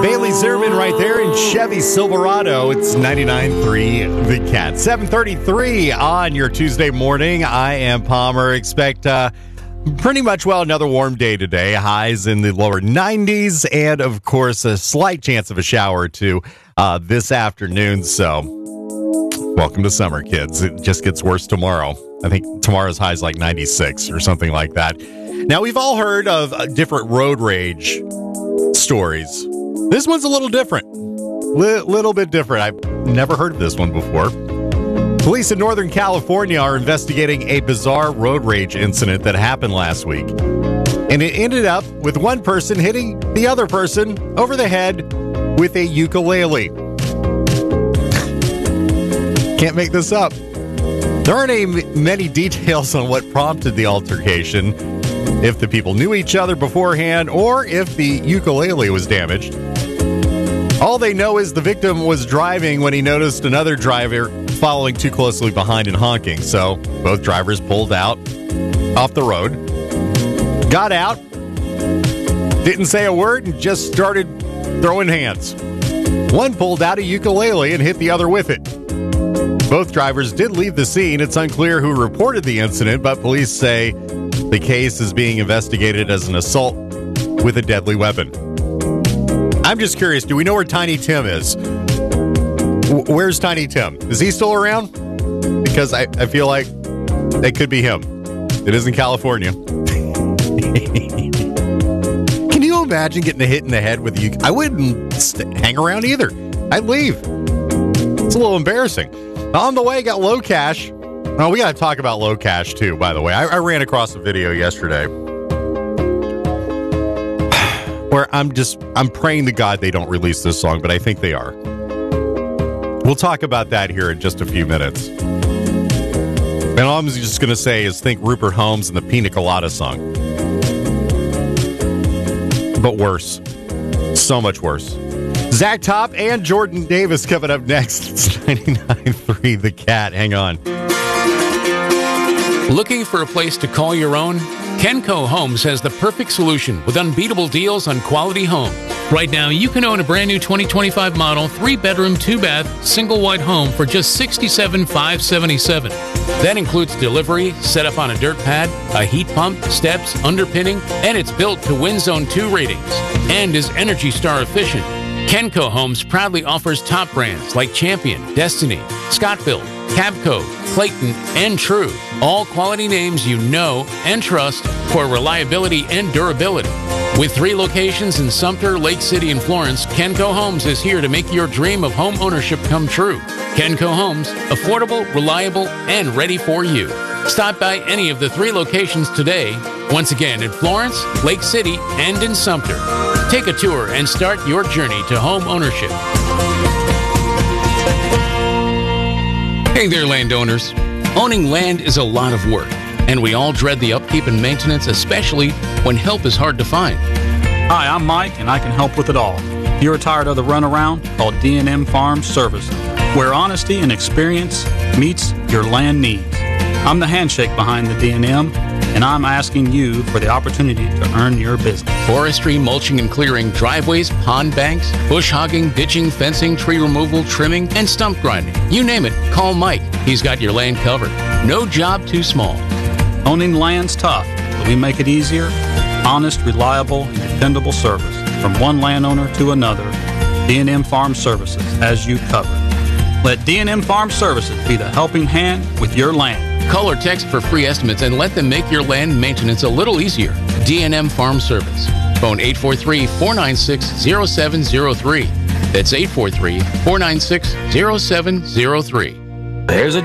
Bailey Zimmerman right there in Chevy Silverado. It's 99.3 The Cat. 7:33 on your Tuesday morning. I am Palmer. Expect pretty much, another warm day today. Highs in the lower 90s and, of course, a slight chance of a shower or two this afternoon. So, welcome to summer, kids. It just gets worse tomorrow. I think tomorrow's high is like 96 or something like that. Now, we've all heard of different road rage stories. This one's a little different. Little bit different. I've never heard of this one before. Police in Northern California are investigating a bizarre road rage incident that happened last week. And it ended up with one person hitting the other person over the head with a ukulele. Can't make this up. There aren't many details on what prompted the altercation, if the people knew each other beforehand, or if the ukulele was damaged. All they know is the victim was driving when he noticed another driver following too closely behind and honking. So both drivers pulled out off the road, got out, didn't say a word, and just started throwing hands. One pulled out a ukulele and hit the other with it. Both drivers did leave the scene. It's unclear who reported the incident, but police say the case is being investigated as an assault with a deadly weapon. I'm just curious, do we know where Tiny Tim is? Where's Tiny Tim? Is he still around? Because I feel like it could be him. It is in California. Can you imagine getting a hit in the head with you? I wouldn't hang around either. I'd leave. It's a little embarrassing. On the way, got Low Cash. Oh, we got to talk about Low Cash, too, by the way. I ran across a video yesterday where I'm praying to God they don't release this song, but I think they are. We'll talk about that here in just a few minutes. And all I'm just going to say is think Rupert Holmes and the Pina Colada song. But worse. So much worse. Zach Top and Jordan Davis coming up next. It's 99.3 The Cat. Hang on. Looking for a place to call your own? Kenco Homes has the perfect solution with unbeatable deals on quality homes. Right now, you can own a brand new 2025 model, 3-bedroom, 2-bath, single wide home for just $67,577. That includes delivery, set up on a dirt pad, a heat pump, steps, underpinning, and it's built to Wind Zone 2 ratings and is Energy Star efficient. Kenco Homes proudly offers top brands like Champion, Destiny, Scott-Built, Cabco, Clayton, and True. All quality names you know and trust for reliability and durability. With 3 locations in Sumter, Lake City, and Florence, Kenco Homes is here to make your dream of home ownership come true. Kenco Homes, affordable, reliable, and ready for you. Stop by any of the 3 locations today. Once again, in Florence, Lake City, and in Sumter. Take a tour and start your journey to home ownership. Hey there, landowners. Owning land is a lot of work, and we all dread the upkeep and maintenance, especially when help is hard to find. Hi, I'm Mike, and I can help with it all. If you're tired of the runaround, call D&M Farm Services, where honesty and experience meets your land needs. I'm the handshake behind the D&M, and I'm asking you for the opportunity to earn your business. Forestry, mulching and clearing, driveways, pond banks, bush hogging, ditching, fencing, tree removal, trimming, and stump grinding. You name it, call Mike. He's got your land covered. No job too small. Owning land's tough, but we make it easier. Honest, reliable, and dependable service from one landowner to another. D&M Farm Services has you covered. Let D&M Farm Services be the helping hand with your land. Call or text for free estimates and let them make your land maintenance a little easier. D&M Farm Service. Phone 843-496-0703. That's 843-496-0703. There's a